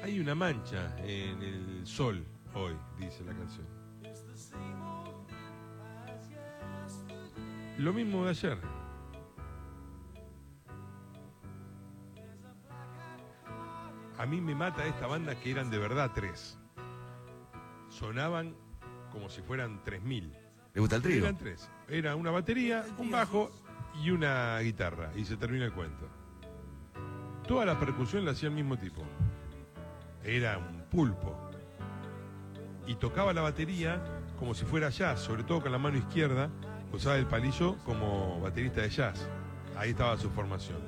Hay una mancha en el sol hoy, dice la canción. Lo mismo de ayer. A mí me mata esta banda que eran de verdad 3. Sonaban como si fueran 3000. ¿Le gusta el trío? Eran 3. Era una batería, un bajo y una guitarra. Y se termina el cuento. Toda la percusión la hacía el mismo tipo. Era un pulpo. Y tocaba la batería como si fuera jazz, sobre todo con la mano izquierda. Usaba el palillo como baterista de jazz. Ahí estaba su formación.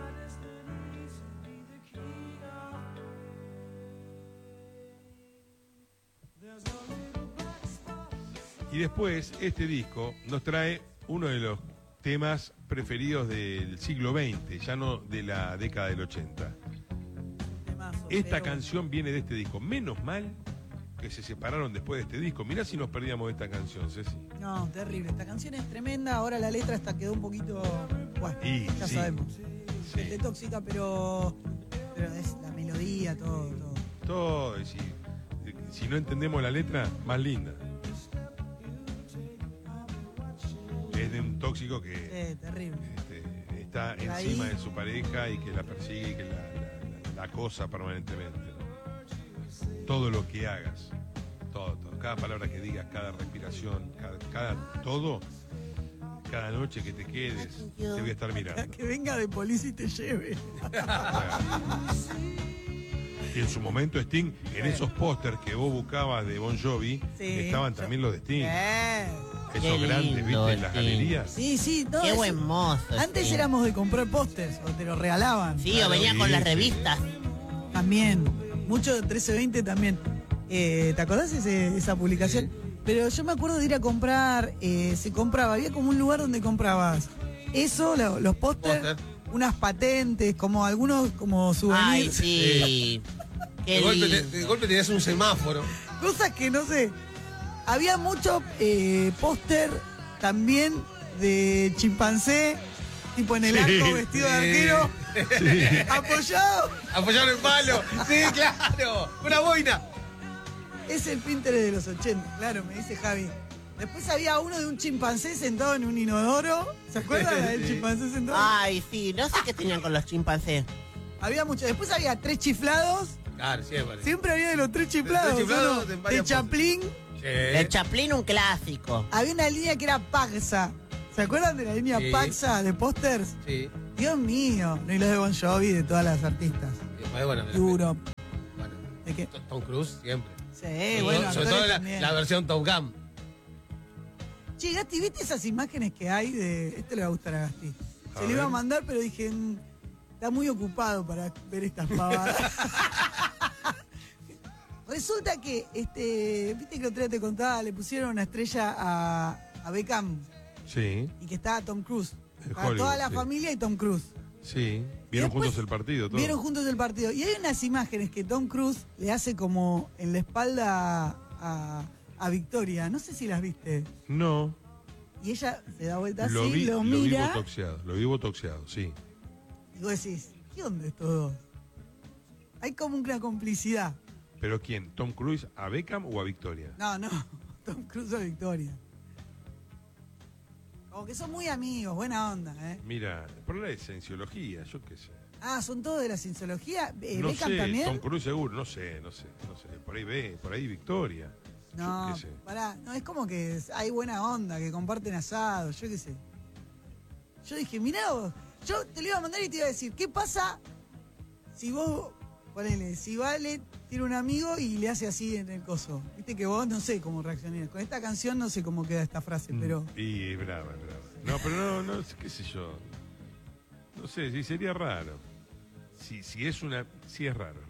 Y después, este disco nos trae uno de los temas preferidos del siglo XX, ya no de la década del 80. Esta canción viene de este disco. Menos mal que se separaron después de este disco. Mirá si nos perdíamos de esta canción, Ceci. No, terrible. Esta canción es tremenda. Ahora la letra hasta quedó un poquito... Bueno, ya sí, sabemos. sí. Es tóxica, pero es la melodía, todo. Todo, y si no entendemos la letra, más linda. Es de un tóxico que terrible. está encima de su pareja y que la persigue y que la acosa permanentemente, ¿no? Todo lo que hagas, todo, cada palabra que digas, cada respiración, todo, cada noche que te quedes, te voy a estar mirando. Que venga de policía y te lleve. Y en su momento Sting, en esos pósters que vos buscabas de Bon Jovi, estaban también los de Sting. Esos grandes, ¿viste? En las galerías. Sí. No, qué buen mozo. Antes éramos de comprar pósters, o te los regalaban. Sí, o venía con las revistas. También. Mucho de 1320 también. ¿Te acordás esa publicación? Sí. Pero yo me acuerdo de ir a comprar, se compraba, había como un lugar donde comprabas eso, los pósters, unas patentes, como algunos como souvenirs. Ay, sí. De golpe tenías un semáforo. Cosas que no sé. Había mucho póster también de chimpancé, tipo en el arco vestido de arquero, apoyado. Apoyado en el palo. Sí, claro. Una boina. Es el Pinterest de los 80, claro, me dice Javi. Después había uno de un chimpancé sentado en un inodoro. ¿Se acuerdan del chimpancé sentado? Ay, sí, no sé qué tenían con los chimpancés. Había mucho. Después había 3 chiflados. Claro, siempre. Siempre había de los 3 chiflados. De Chaplin. El Chaplin, un clásico. Había una línea que era Paxa. ¿Se acuerdan de la línea Paxa de pósters? Sí. Dios mío. Y los de Bon Jovi, de todas las artistas. Bueno, Duro. Bueno. ¿De qué? Tom Cruise, siempre. Sí, bueno. Sobre todo la versión Top Gun. Che, Gasti, ¿viste esas imágenes que hay de... Este le va a gustar a Gasti. Se le iba a mandar, pero dije... está muy ocupado para ver estas pavadas. Resulta que, viste que otra vez te contaba, le pusieron una estrella a Beckham. Sí. Y que estaba Tom Cruise. Para Hollywood, toda la familia y Tom Cruise. Sí. Vieron juntos el partido, todo. Vieron juntos el partido. Y hay unas imágenes que Tom Cruise le hace como en la espalda a Victoria. No sé si las viste. No. Y ella se da vuelta así, lo mira. Lo vi botoxeado, sí. Y vos decís, ¿qué onda estos dos? Hay como una complicidad. ¿Pero quién? ¿Tom Cruise a Beckham o a Victoria? No, Tom Cruise a Victoria. Como que son muy amigos, buena onda, ¿eh? Mira, por la cienciología, yo qué sé. Ah, ¿son todos de la cienciología? No ¿Beckham sé, también? Tom Cruise seguro, no sé. Por ahí Victoria. No, yo qué sé. pará, no, es como que hay buena onda, que comparten asado, yo qué sé. Yo dije, mirá vos, yo te lo iba a mandar y te iba a decir, ¿qué pasa si vos, ponele, si Vale tiene un amigo y le hace así en el coso? Viste que vos no sé cómo reaccionarías. Con esta canción no sé cómo queda esta frase, pero... Y brava. No, pero no, qué sé yo. No sé, sí sería raro. Si es una... Sí es raro.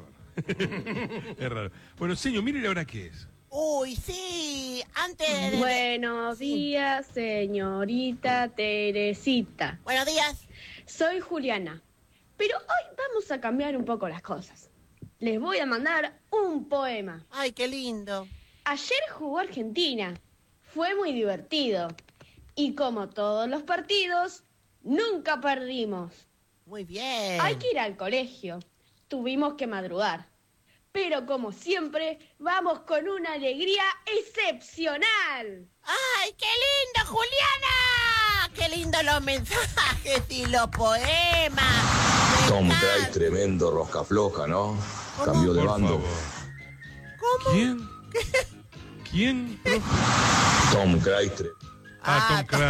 Es raro. Bueno, señor, mire ahora qué es. Uy, sí, antes de... Buenos días, señorita Teresita. Buenos días. Soy Juliana, pero hoy vamos a cambiar un poco las cosas. Les voy a mandar un poema. Ay, qué lindo. Ayer jugó Argentina, fue muy divertido. Y como todos los partidos, nunca perdimos. Muy bien. Hay que ir al colegio, tuvimos que madrugar. Pero como siempre, vamos con una alegría excepcional. ¡Ay, qué lindo, Juliana! ¡Qué lindo los mensajes y los poemas! Tom Me Cruise, encanta. tremendo rosca floja, ¿no? ¿Cómo? Cambió de Por bando. favor. ¿Cómo? ¿Quién? ¿Quién? profe? Tom Cruise, Tom Cruise.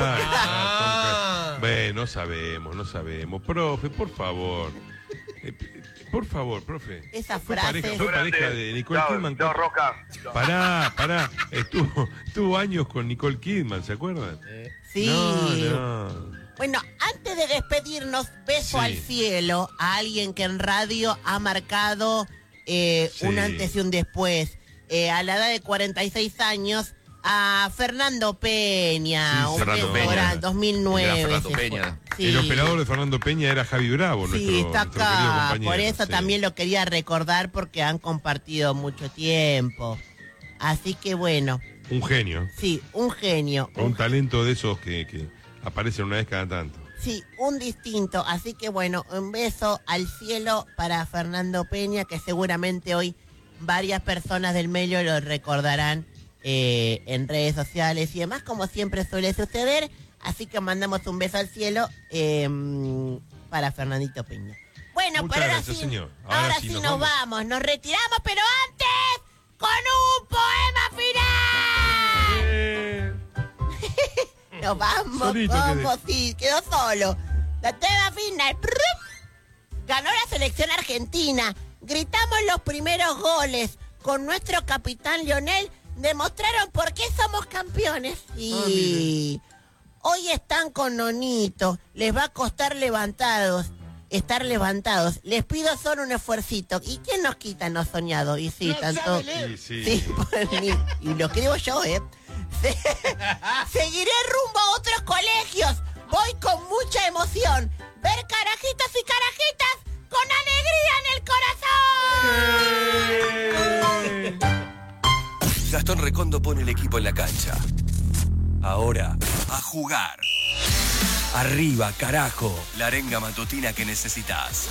Ah. Tom Cruise. No sabemos. Profe, por favor. Por favor, profe. Esa Fue frase. pareja de Nicole Kidman. No, Roca. Pará. Estuvo años con Nicole Kidman, ¿se acuerdan? Sí. No. Bueno, antes de despedirnos, beso Sí. al cielo a alguien que en radio ha marcado un antes y un después. A la edad de 46 años, a Fernando Peña. Sí, un Fernando beso Peña. grande, 2009. El gran Fernando se fue. Peña. Sí. El operador de Fernando Peña era Javi Bravo, Sí, nuestro está querido acá. compañero. Por eso sí. también lo quería recordar porque han compartido mucho tiempo. Así que bueno, Un genio. sí, un genio. Un talento de esos que aparecen una vez cada tanto. Sí, un distinto. Así que bueno, un beso al cielo para Fernando Peña, que seguramente hoy varias personas del medio lo recordarán en redes sociales y demás, como siempre suele suceder. Así que mandamos un beso al cielo para Fernandito Peña. Bueno, Muchas pero ahora gracias, sí, señor. ahora sí nos vamos, nos retiramos, pero antes con un poema final. Nos vamos, Solito vamos, sí, quedó solo. La tema final. Ganó la selección argentina. Gritamos los primeros goles. Con nuestro capitán Lionel demostraron por qué somos campeones. Y hoy están con Nonito. Les va a costar estar levantados. Les pido solo un esfuercito. ¿Y quién nos quita no soñado? Y sí, tanto... Sí. Sí, y lo escribo yo, Seguiré rumbo a otros colegios. Voy con mucha emoción. Ver carajitos y carajitas con alegría en el corazón. Gastón Recondo pone el equipo en la cancha. Ahora, a jugar. Arriba, carajo. La arenga matutina que necesitas.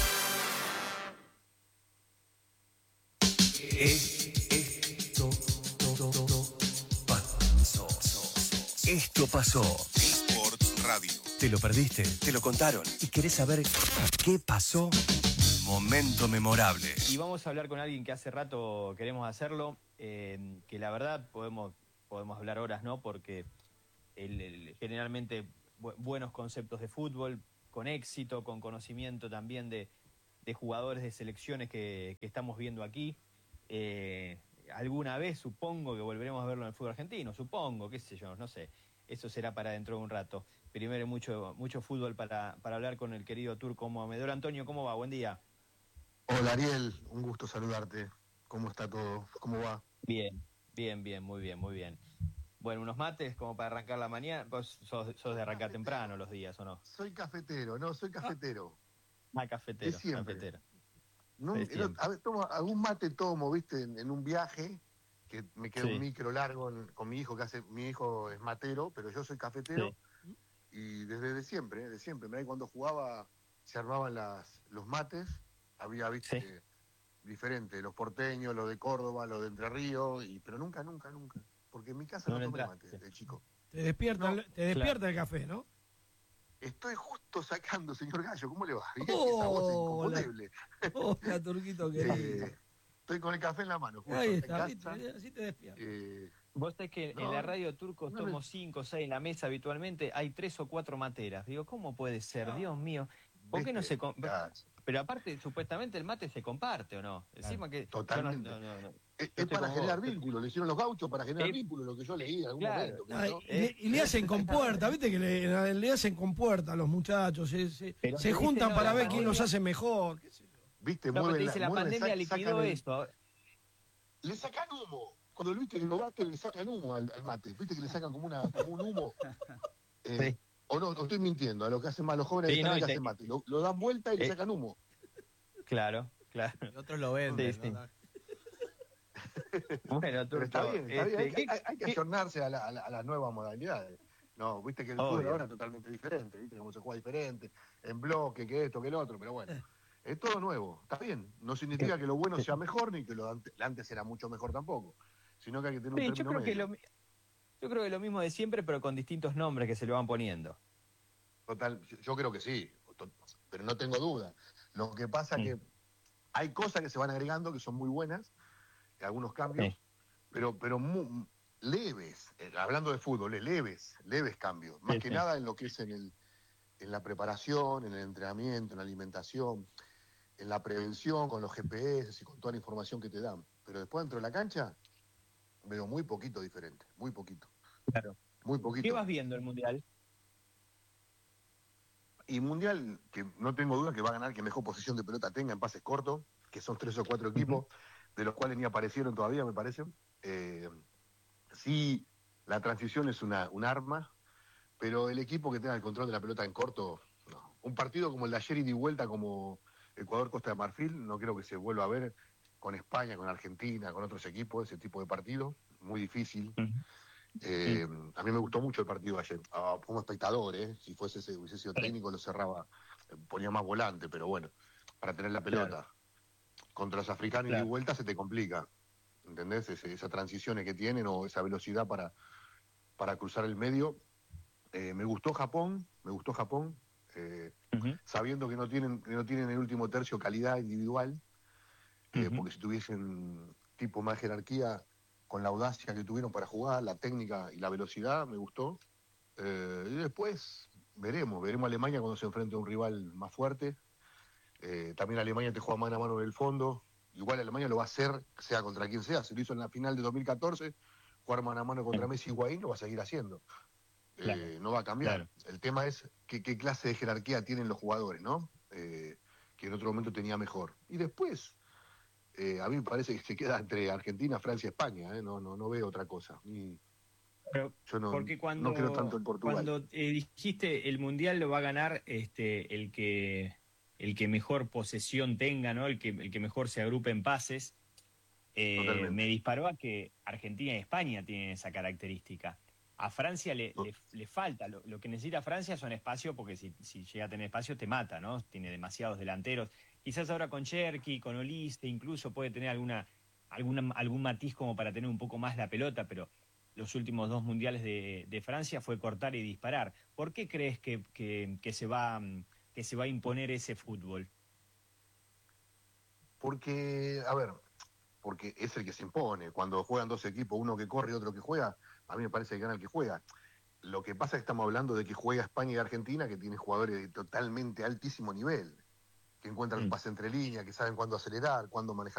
Esto pasó. Sports Radio. ¿Te lo perdiste? ¿Te lo contaron? ¿Y querés saber qué pasó? Momento memorable. Y vamos a hablar con alguien que hace rato queremos hacerlo, que la verdad podemos hablar horas, ¿no? Porque generalmente buenos conceptos de fútbol, con éxito, con conocimiento también de jugadores de selecciones que estamos viendo aquí. Alguna vez supongo que volveremos a verlo en el fútbol argentino, supongo, qué sé yo, no sé. Eso será para dentro de un rato. Primero mucho fútbol para hablar con el querido turco Mohamedor. Antonio, ¿cómo va? Buen día. Hola Ariel, un gusto saludarte. ¿Cómo está todo? ¿Cómo va? Bien, muy bien. Bueno, unos mates como para arrancar la mañana. Vos sos de arrancar temprano los días, ¿o no? Soy cafetero. Cafetero, De siempre. cafetero. No, De siempre. a ver, algún mate tomo, viste, en un viaje, que me queda Sí. un micro largo con mi hijo, mi hijo es matero, pero yo soy cafetero. Sí. Y desde siempre. Mirá que cuando jugaba se armaban los mates, había, viste, Sí. diferente, los porteños, los de Córdoba, los de Entre Ríos, pero nunca. Porque en mi casa no tomé mate entraste. de chico. Te despierta el café, ¿no? Estoy justo sacando, señor Gallo, ¿cómo le va? Bien, Oh, esa voz inconfundible. Hola, Turquito querido. Estoy con el café en la mano, justo Ahí en está, casa. ¿viste? Así te despierta. Vos sabés que en No, la radio turcos no tomo 5 o 6 en la mesa habitualmente, hay 3 o 4 materas. Digo, ¿cómo puede ser? Dios mío. ¿Por qué no ¿Viste? se... Pero aparte, supuestamente el mate se comparte, ¿o no? Encima que... Totalmente. yo no. Es Yo estoy para con generar vos. vínculos, lo hicieron los gauchos para generar Eh, vínculos, lo que yo leí en algún claro. momento. Ah, ¿no? y le hacen compuerta, ¿viste? Que le hacen compuerta a los muchachos. Pero Se te juntan dice, para no, ver la quién los pandemia- hace mejor. ¿Qué sé yo? Viste, No, pero te mueven dice, la mueven, pandemia liquidó sacan esto. Le sacan humo. Cuando viste que lo baten, le sacan humo al mate. Viste que le sacan como un humo. Sí. O no, estoy mintiendo, a lo que hacen más los jóvenes Sí, que están no, ahí que y hacen mate. Lo dan vuelta y le sacan humo. Claro. Y otros lo venden, Sí, sí. ¿no? Bueno, Pero turco. está bien. ¿qué- Hay que qué- ayornarse a las nuevas modalidades. No, viste que el Obvio. fútbol ahora es totalmente diferente, viste cómo se juega diferente, en bloque, que esto, que el otro, pero bueno. Es todo nuevo, está bien. No significa que lo bueno sea mejor, ni que lo antes era mucho mejor tampoco. Sino que hay que tener un Sí, término medio. yo creo que lo mismo de siempre, pero con distintos nombres que se le van poniendo. Total, yo creo que sí, pero no tengo duda. Lo que pasa que hay cosas que se van agregando que son muy buenas, algunos cambios, pero leves, hablando de fútbol, leves cambios. Más que nada en lo que es en la preparación, en el entrenamiento, en la alimentación, en la prevención, con los GPS y con toda la información que te dan. Pero después dentro de la cancha veo muy poquito diferente, muy poquito. Claro. Muy poquito. ¿Qué vas viendo el Mundial? Y Mundial, que no tengo duda que va a ganar, que mejor posición de pelota tenga en pases cortos, que son 3 o 4 equipos, de los cuales ni aparecieron todavía, me parece. Sí, la transición es un arma, pero el equipo que tenga el control de la pelota en corto, no. Un partido como el de ayer y de vuelta como Ecuador-Costa de Marfil, no creo que se vuelva a ver con España, con Argentina, con otros equipos, ese tipo de partido, muy difícil. A mí me gustó mucho el partido ayer, como espectador, si hubiese sido técnico lo cerraba, ponía más volante, pero bueno, para tener la pelota. Claro. Contra los africanos y de vuelta se te complica, ¿entendés? Esas transiciones que tienen o esa velocidad para cruzar el medio. Me gustó Japón, sabiendo que no tienen en el último tercio calidad individual, porque si tuviesen tipo más jerarquía, con la audacia que tuvieron para jugar, la técnica y la velocidad, me gustó. Y después veremos a Alemania cuando se enfrente a un rival más fuerte. También Alemania te juega mano a mano en el fondo. Igual Alemania lo va a hacer, sea contra quien sea. Se lo hizo en la final de 2014, jugar mano a mano contra Messi y Higuaín, lo va a seguir haciendo. No va a cambiar. El tema es qué clase de jerarquía tienen los jugadores, ¿no? Que en otro momento tenía mejor. Y después, a mí me parece que se queda entre Argentina, Francia y España, no veo otra cosa. Yo no creo tanto en Portugal. Cuando dijiste el Mundial lo va a ganar el que mejor posesión tenga, ¿no? El que mejor se agrupe en pases, me disparó a que Argentina y España tienen esa característica. A Francia le falta, lo que necesita Francia son espacio, porque si llega a tener espacio te mata, ¿no? Tiene demasiados delanteros. Quizás ahora con Cherki, con Oliste, incluso puede tener algún matiz como para tener un poco más la pelota, pero los últimos 2 mundiales de Francia fue cortar y disparar. ¿Por qué crees que se va a imponer ese fútbol? Porque es el que se impone. Cuando juegan 2 equipos, uno que corre y otro que juega, a mí me parece que gana el que juega. Lo que pasa es que estamos hablando de que juega España y Argentina, que tiene jugadores de totalmente altísimo nivel, que encuentran un pase entre líneas, que saben cuándo acelerar, cuándo manejar